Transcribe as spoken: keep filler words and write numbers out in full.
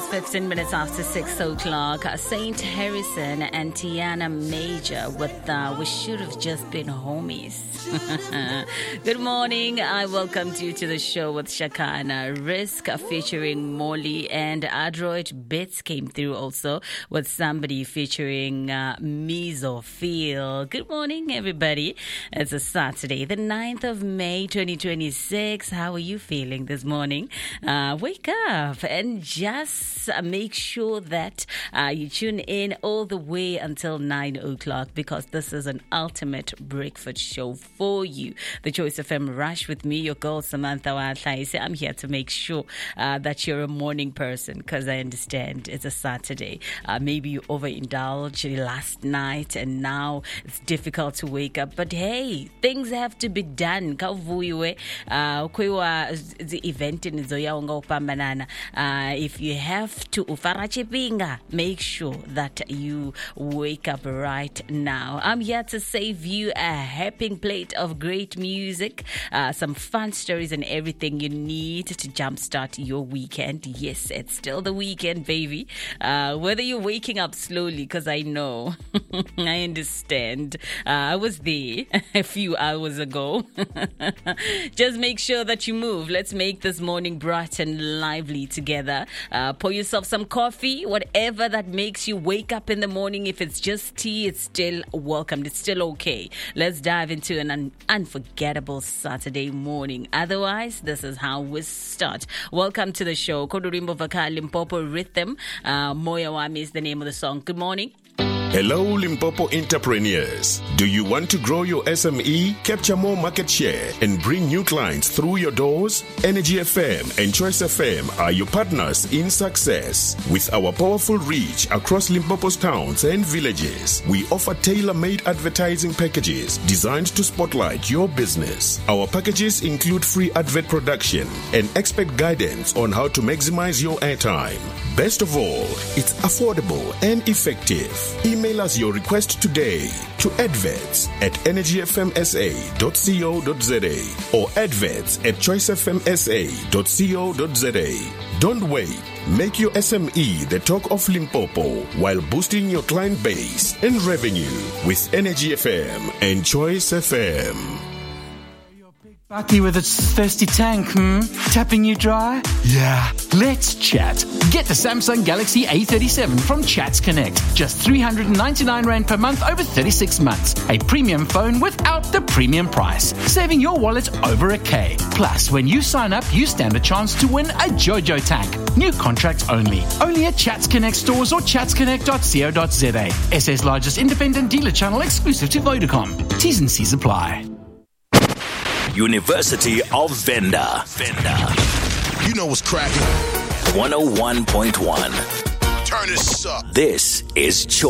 Just fifteen minutes after six o'clock. Saint Harrison and Tiana Major with uh, We Should Have Just Been Homies. Good morning. I welcomed you to the show with Shakana. Risk featuring Molly, and Adroit Bits came through also with Somebody featuring uh, Mesophil. Good morning, everybody. It's a Saturday, the ninth of May, twenty twenty-six. How are you feeling this morning? Uh, wake up and just uh, make sure that uh, you tune in all the way until nine o'clock, because this is an ultimate breakfast show for you. The Choice F M Rush with me, your girl Samantha Watlaise. I'm here to make sure uh, that you're a morning person, because I understand it's a Saturday. Uh, maybe you overindulged last night and now it's difficult to wake up. But hey, things have to be done. Kavuiwe, uh, the event in Zoya Banana. Uh, if you have to ufarachipinga, make sure that you wake up right now. I'm here to save you a helping plate of great music, uh, some fun stories, and everything you need to jumpstart your weekend. Yes, it's still the weekend, baby. Uh, whether you're waking up slowly, because I know, I understand. Uh, I was there a few hours ago. Just make sure that you move. Let's make this morning bright and lively together. Uh, pour yourself some coffee, whatever that makes you wake up in the morning. If it's just tea, it's still welcomed. It's still okay. Let's dive into an un- unforgettable Saturday morning. Otherwise, this is how we start. Welcome to the show. Kodurimbo Vaka Limpopo Rhythm. Uh, Moya Wami is the name of the song. Good morning. Hello, Limpopo entrepreneurs. Do you want to grow your S M E, capture more market share, and bring new clients through your doors? Energy F M and Choice F M are your partners in success. With our powerful reach across Limpopo's towns and villages, we offer tailor-made advertising packages designed to spotlight your business. Our packages include free advert production and expert guidance on how to maximize your airtime. Best of all, it's affordable and effective. Email us your request today to adverts at energy f m s a dot co dot z a or adverts at choice f m s a dot co dot z a. Don't wait. Make your S M E the talk of Limpopo while boosting your client base and revenue with Energy F M and Choice F M. Bucky with its thirsty tank, hmm? Tapping you dry? Yeah. Let's chat. Get the Samsung Galaxy A thirty-seven from Chats Connect. Just three hundred ninety-nine rand per month over thirty-six months. A premium phone without the premium price. Saving your wallet over a K. Plus, when you sign up, you stand a chance to win a JoJo tank. New contracts only. Only at Chats Connect stores or chats connect dot co dot z a. S A's largest independent dealer channel exclusive to Vodacom. T's and C's apply. University of Venda. Venda. You know what's cracking. one oh one point one. Turn this up. This is Choice.